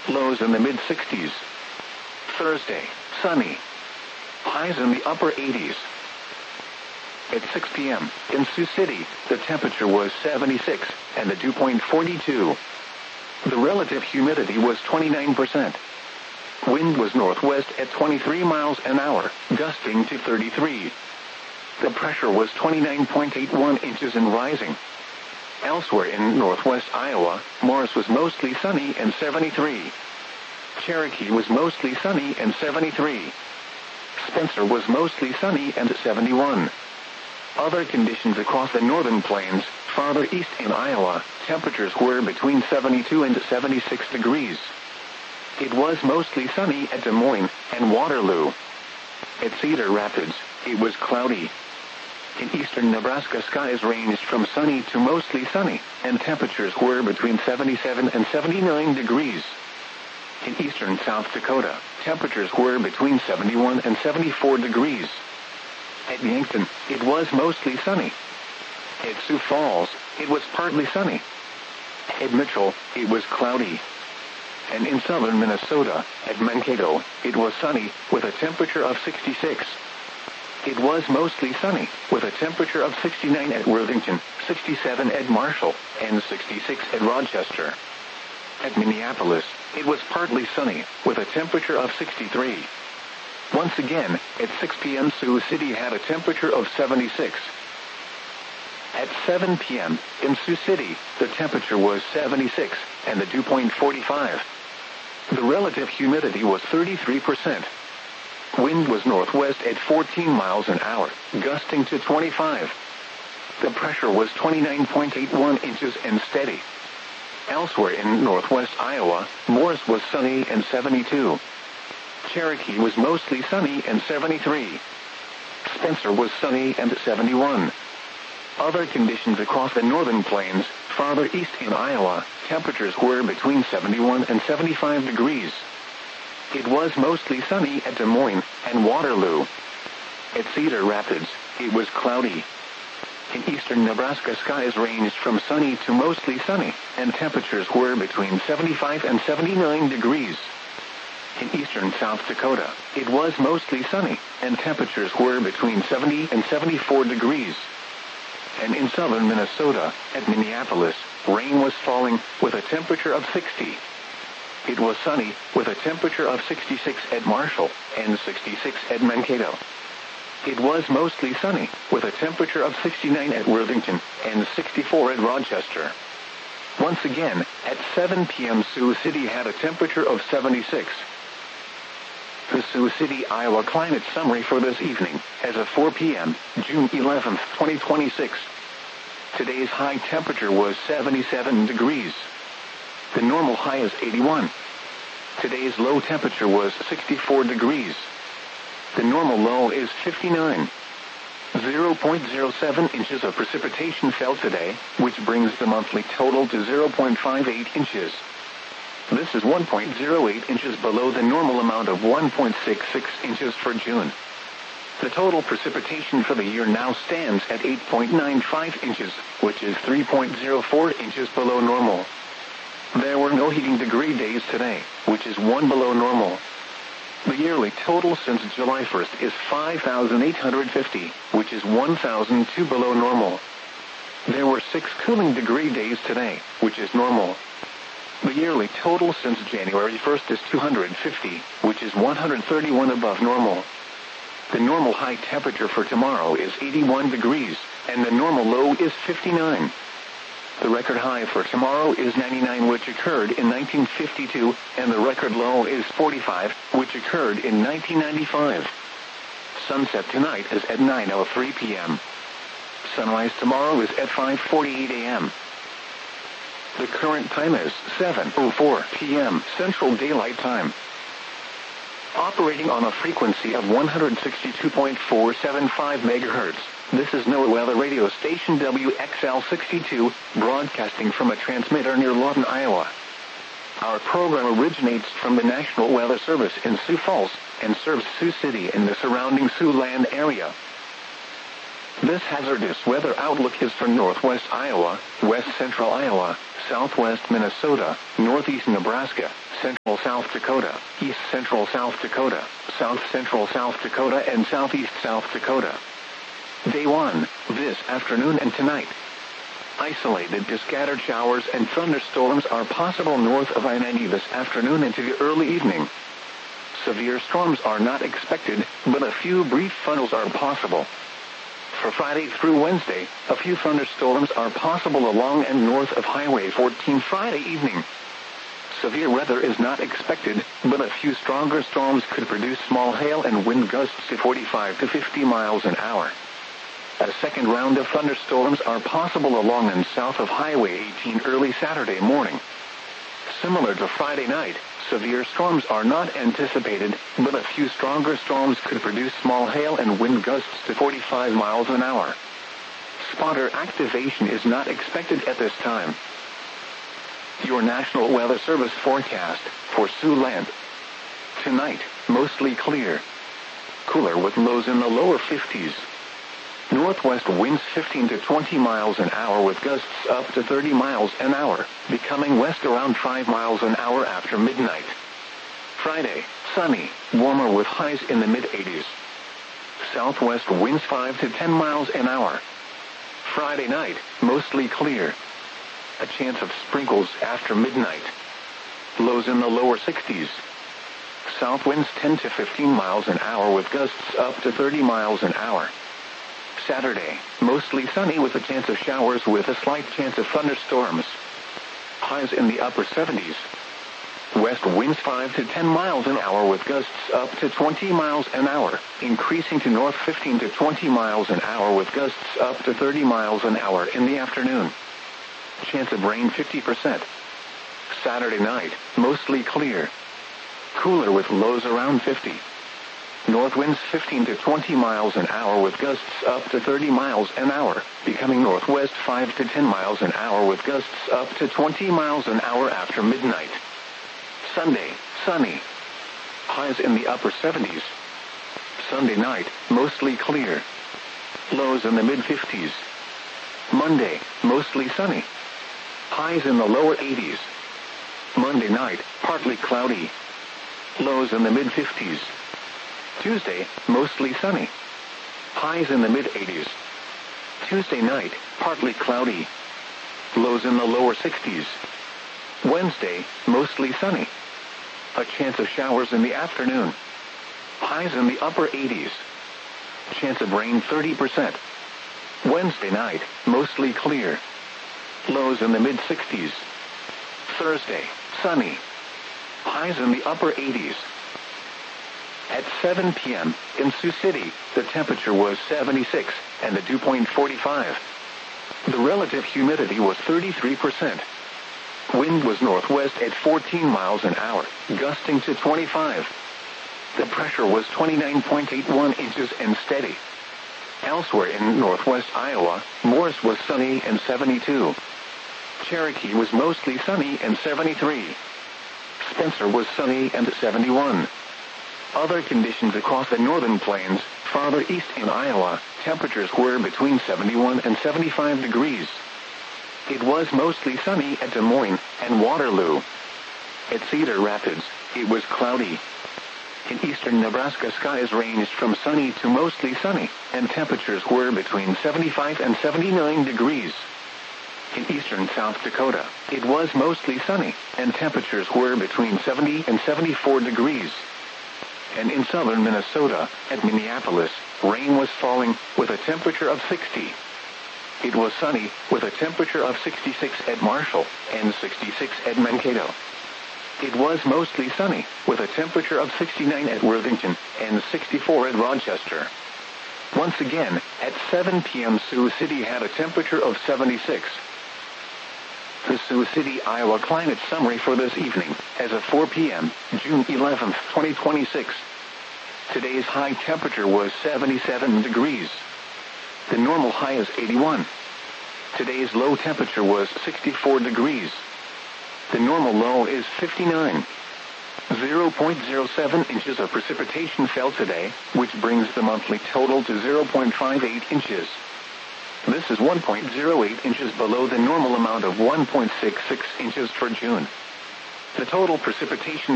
lows in the mid-60s. Thursday, sunny. Highs in the upper 80s. At 6 p.m., in Sioux City, the temperature was 76, and the dew point 42. The relative humidity was 29%. Wind was northwest at 23 miles an hour, gusting to 33. The pressure was 29.81 inches and rising. Elsewhere in northwest Iowa, Morris was mostly sunny and 73. Cherokee was mostly sunny and 73. Spencer was mostly sunny and 71. Other conditions across the northern plains, farther east in Iowa, temperatures were between 72 and 76 degrees. It was mostly sunny at Des Moines and Waterloo. At Cedar Rapids, it was cloudy. In eastern Nebraska, skies ranged from sunny to mostly sunny, and temperatures were between 77 and 79 degrees. In eastern South Dakota, temperatures were between 71 and 74 degrees. At Yankton, it was mostly sunny. At Sioux Falls, it was partly sunny. At Mitchell, it was cloudy. And in southern Minnesota, at Mankato, it was sunny, with a temperature of 66. It was mostly sunny, with a temperature of 69 at Worthington, 67 at Marshall, and 66 at Rochester. At Minneapolis, it was partly sunny, with a temperature of 63. Once again, at 6 p.m. Sioux City had a temperature of 76. At 7 p.m., in Sioux City, the temperature was 76, and the dew point 45. The relative humidity was 33%. Wind was northwest at 14 miles an hour, gusting to 25. The pressure was 29.81 inches and steady. Elsewhere in northwest Iowa, Morris was sunny and 72. Cherokee was mostly sunny and 73. Spencer was sunny and 71. Other conditions across the northern plains, farther east in Iowa, temperatures were between 71 and 75 degrees. It was mostly sunny at Des Moines and Waterloo. At Cedar Rapids, it was cloudy. In eastern Nebraska, skies ranged from sunny to mostly sunny, and temperatures were between 75 and 79 degrees. In eastern South Dakota, it was mostly sunny, and temperatures were between 70 and 74 degrees. And in southern Minnesota, at Minneapolis, rain was falling, with a temperature of 60. It was sunny, with a temperature of 66 at Marshall, and 66 at Mankato. It was mostly sunny, with a temperature of 69 at Worthington, and 64 at Rochester. Once again, at 7 p.m. Sioux City had a temperature of 76. The Sioux City, Iowa climate summary for this evening, as of 4 p.m., June 11, 2026. Today's high temperature was 77 degrees. The normal high is 81. Today's low temperature was 64 degrees. The normal low is 59. 0.07 inches of precipitation fell today, which brings the monthly total to 0.58 inches. This is 1.08 inches below the normal amount of 1.66 inches for June. The total precipitation for the year now stands at 8.95 inches, which is 3.04 inches below normal. There were no heating degree days today, which is 1 below normal. The yearly total since July 1st is 5,850, which is 1,002 below normal. There were 6 cooling degree days today, which is normal. The yearly total since January 1st is 250, which is 131 above normal. The normal high temperature for tomorrow is 81 degrees, and the normal low is 59. The record high for tomorrow is 99, which occurred in 1952, and the record low is 45, which occurred in 1995. Sunset tonight is at 9:03 p.m. Sunrise tomorrow is at 5:48 a.m. The current time is 7:04 p.m. Central Daylight Time. Operating on a frequency of 162.475 MHz, this is NOAA Weather Radio Station WXL62, broadcasting from a transmitter near Lawton, Iowa. Our program originates from the National Weather Service in Sioux Falls and serves Sioux City and the surrounding Siouxland area. This hazardous weather outlook is for northwest Iowa, west central Iowa, southwest Minnesota, northeast Nebraska, central South Dakota, east central South Dakota, south central South Dakota, and southeast South Dakota. Day 1, this afternoon and tonight. Isolated to scattered showers and thunderstorms are possible north of I-90 this afternoon into the early evening. Severe storms are not expected, but a few brief thunders are possible. For Friday through Wednesday, a few thunderstorms are possible along and north of Highway 14 Friday evening. Severe weather is not expected, but a few stronger storms could produce small hail and wind gusts to 45 to 50 miles an hour. A second round of thunderstorms are possible along and south of Highway 18 early Saturday morning. Similar to Friday night, severe storms are not anticipated, but a few stronger storms could produce small hail and wind gusts to 45 miles an hour. Spotter activation is not expected at this time. Your National Weather Service forecast for Siouxland. Tonight, mostly clear. Cooler with lows in the lower 50s. Northwest winds 15 to 20 miles an hour with gusts up to 30 miles an hour, becoming west around 5 miles an hour after midnight. Friday, sunny, warmer with highs in the mid-80s. Southwest winds 5 to 10 miles an hour. Friday night, mostly clear. A chance of sprinkles after midnight. Lows in the lower 60s. South winds 10 to 15 miles an hour with gusts up to 30 miles an hour. Saturday, mostly sunny with a chance of showers with a slight chance of thunderstorms. Highs in the upper 70s. West winds 5 to 10 miles an hour with gusts up to 20 miles an hour, increasing to north 15 to 20 miles an hour with gusts up to 30 miles an hour in the afternoon. Chance of rain 50%. Saturday night, mostly clear. Cooler with lows around 50. North winds 15 to 20 miles an hour with gusts up to 30 miles an hour, becoming northwest 5 to 10 miles an hour with gusts up to 20 miles an hour after midnight. Sunday, sunny. Highs in the upper 70s. Sunday night, mostly clear. Lows in the mid-50s. Monday, mostly sunny. Highs in the lower 80s. Monday night, partly cloudy. Lows in the mid-50s. Tuesday, mostly sunny. Highs in the mid-80s. Tuesday night, partly cloudy. Lows in the lower 60s. Wednesday, mostly sunny. A chance of showers in the afternoon. Highs in the upper 80s. Chance of rain 30%. Wednesday night, mostly clear. Lows in the mid-60s. Thursday, sunny. Highs in the upper 80s. At 7 p.m., in Sioux City, the temperature was 76, and the dew point 45. The relative humidity was 33%. Wind was northwest at 14 miles an hour, gusting to 25. The pressure was 29.81 inches and steady. Elsewhere in northwest Iowa, Morris was sunny and 72. Cherokee was mostly sunny and 73. Spencer was sunny and 71. Other conditions across the northern plains, farther east in Iowa, temperatures were between 71 and 75 degrees. It was mostly sunny at Des Moines and Waterloo. At Cedar Rapids, it was cloudy. In eastern Nebraska, skies ranged from sunny to mostly sunny, and temperatures were between 75 and 79 degrees. In eastern South Dakota, it was mostly sunny, and temperatures were between 70 and 74 degrees. And in southern Minnesota, at Minneapolis, rain was falling, with a temperature of 60. It was sunny, with a temperature of 66 at Marshall, and 66 at Mankato. It was mostly sunny, with a temperature of 69 at Worthington, and 64 at Rochester. Once again, at 7 p.m. Sioux City had a temperature of 76. The Sioux City, Iowa climate summary for this evening, as of 4 p.m., June 11, 2026. Today's high temperature was 77 degrees. The normal high is 81. Today's low temperature was 64 degrees. The normal low is 59. 0.07 inches of precipitation fell today, which brings the monthly total to 0.58 inches. This is 1.08 inches below the normal amount of 1.66 inches for June. The total precipitation